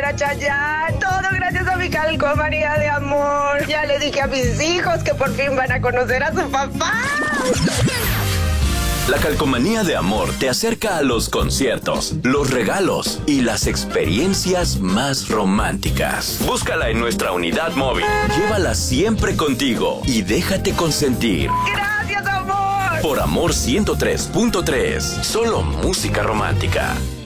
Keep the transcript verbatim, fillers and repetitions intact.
a Chayanne. Todo gracias a mi calcomanía de amor. Ya le dije a mis hijos que por fin van a conocer a su papá. La calcomanía de amor te acerca a los conciertos, los regalos y las experiencias más románticas. Búscala en nuestra unidad móvil. Llévala siempre contigo y déjate consentir. Gracias, amor. Por Amor ciento tres punto tres. Solo música romántica.